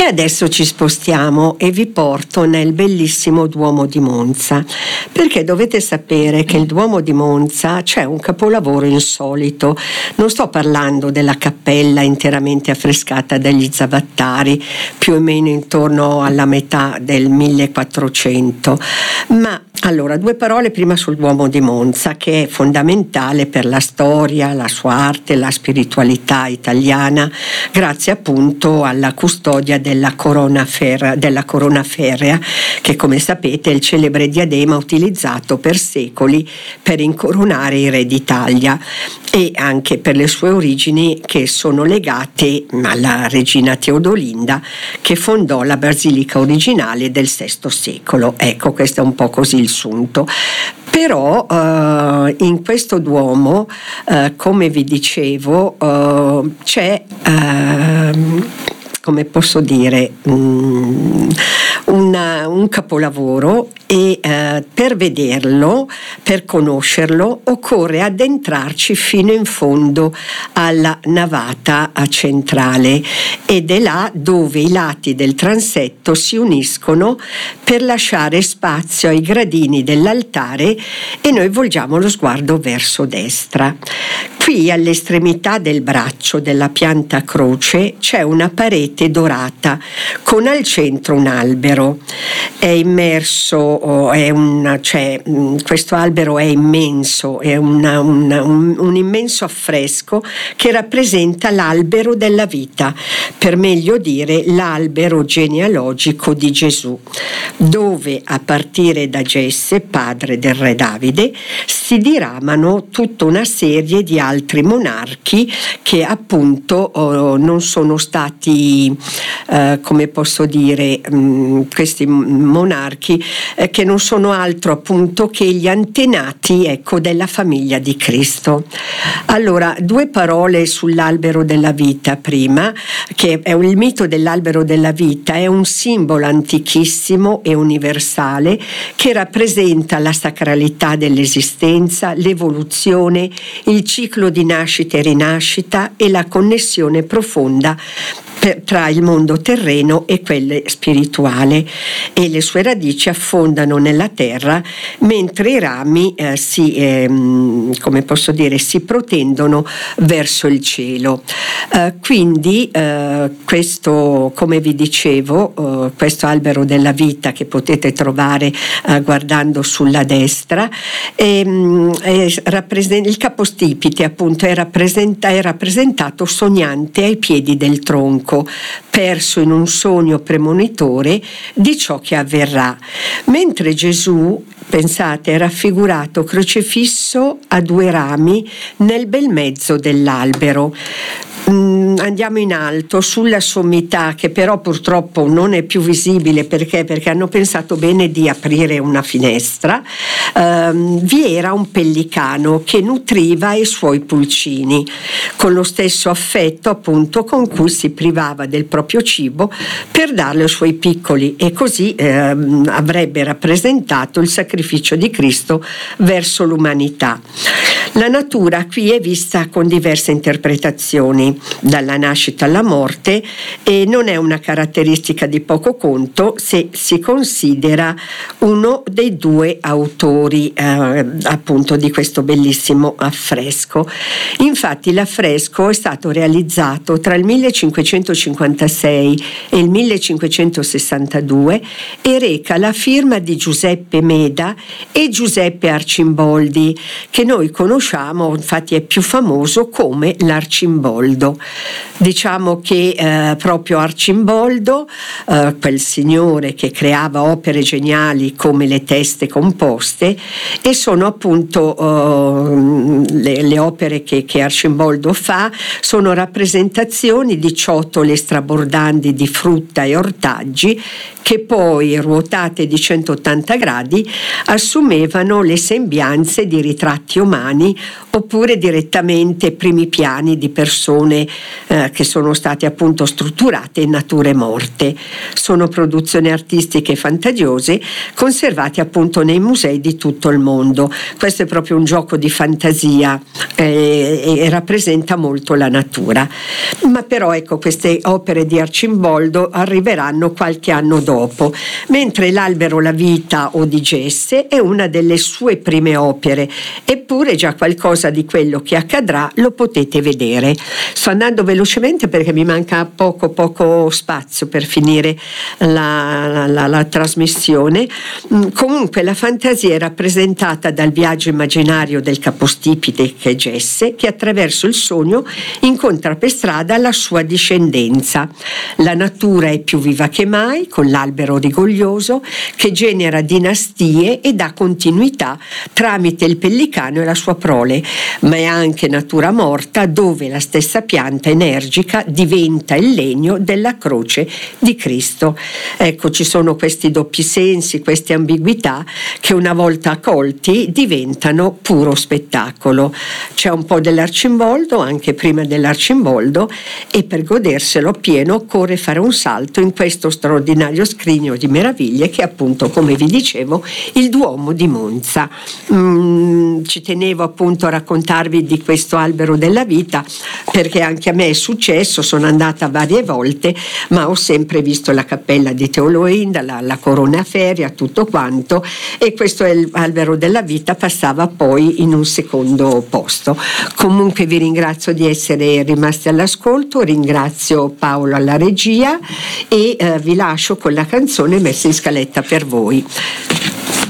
adesso ci spostiamo e vi porto nel bellissimo Duomo di Monza, perché dovete sapere che il Duomo di Monza c'è un capolavoro insolito. Non sto parlando della cappella interamente affrescata dagli Zavattari, più o meno intorno alla metà del 1400, ma allora, due parole prima sul Duomo di Monza, che è fondamentale per la storia, la sua arte, la spiritualità italiana, grazie appunto alla custodia della corona ferrea, che come sapete è il celebre diadema utilizzato per secoli per incoronare i re d'Italia, e anche per le sue origini che sono legate alla regina Teodolinda, che fondò la basilica originale del VI secolo. Ecco, questo è un po' così il sunto. Però in questo Duomo, come vi dicevo, c'è, come posso dire, un capolavoro, e per vederlo, per conoscerlo, occorre addentrarci fino in fondo alla navata centrale, ed è là dove i lati del transetto si uniscono per lasciare spazio ai gradini dell'altare, e noi volgiamo lo sguardo verso destra. Qui all'estremità del braccio della pianta croce c'è una parete dorata con al centro un albero. È immerso, questo albero è immenso, è un immenso affresco che rappresenta l'albero della vita, per meglio dire l'albero genealogico di Gesù, dove a partire da Gesse, padre del re Davide, si diramano tutta una serie di altri monarchi che appunto non sono stati, come posso dire, questi monarchi che non sono altro appunto che gli antenati, ecco, della famiglia di Cristo. Allora, due parole sull'albero della vita prima, che è il mito dell'albero della vita, è un simbolo antichissimo e universale che rappresenta la sacralità dell'esistenza, l'evoluzione, il ciclo di nascita e rinascita e la connessione profonda tra il mondo terreno e quello spirituale, e le sue radici affondano nella terra, mentre i rami come posso dire, si protendono verso il cielo. Quindi questo, come vi dicevo, questo albero della vita che potete trovare guardando sulla destra, il capostipite appunto è rappresentato sognante ai piedi del tronco, perso in un sogno premonitore di ciò che avverrà, mentre Gesù, pensate, è raffigurato crocifisso a due rami nel bel mezzo dell'albero. Andiamo in alto sulla sommità, che però purtroppo non è più visibile perché hanno pensato bene di aprire una finestra. Vi era un pellicano che nutriva i suoi pulcini con lo stesso affetto appunto con cui si privava del proprio cibo per darlo ai suoi piccoli, e così avrebbe rappresentato il sacrificio di Cristo verso l'umanità. La natura qui è vista con diverse interpretazioni, dalla nascita alla morte, e non è una caratteristica di poco conto se si considera uno dei due autori appunto di questo bellissimo affresco. Infatti l'affresco è stato realizzato tra il 1556 e il 1562 e reca la firma di Giuseppe Meda e Giuseppe Arcimboldi, che noi conosciamo, infatti è più famoso come l'Arcimboldo. Diciamo che proprio Arcimboldo, quel signore che creava opere geniali come le teste composte, e sono appunto le opere che Arcimboldo fa sono rappresentazioni di ciotole strabordanti di frutta e ortaggi che poi, ruotate di 180 gradi, assumevano le sembianze di ritratti umani oppure direttamente primi piani di persone che sono state appunto strutturate in nature morte. Sono produzioni artistiche fantasiose conservate appunto nei musei di tutto il mondo. Questo è proprio un gioco di fantasia e rappresenta molto la natura. Ma però ecco, queste opere di Arcimboldo arriveranno qualche anno dopo, mentre L'albero, la vita o di Jesse è una delle sue prime opere, eppure già qualcosa di quello che accadrà lo potete vedere. Sto andando velocemente perché mi manca poco spazio per finire la trasmissione. Comunque la fantasia è rappresentata dal viaggio immaginario del capostipite che è Jesse, che attraverso il sogno incontra per strada la sua discendenza. La natura è più viva che mai, con l'albero rigoglioso che genera dinastie e dà continuità tramite il pellicano e la sua prole, ma è anche natura morta dove la stessa pianta energica diventa il legno della croce di Cristo. Ecco, ci sono questi doppi sensi, queste ambiguità che una volta colti diventano puro spettacolo. C'è un po' dell'Arcimboldo anche prima dell'Arcimboldo, e per goderselo pieno occorre fare un salto in questo straordinario scrigno di meraviglie che è appunto, come vi dicevo, il Duomo di Monza. Ci tenevo appunto a raccontarvi di questo albero della vita perché anche a me è successo, sono andata varie volte, ma ho sempre visto la cappella di Teoloinda, la corona feria, tutto quanto, e questo è l'albero della vita, passava poi in un secondo posto. Comunque vi ringrazio di essere rimasti all'ascolto, ringrazio Paolo alla regia e vi lascio con la canzone messa in scaletta per voi.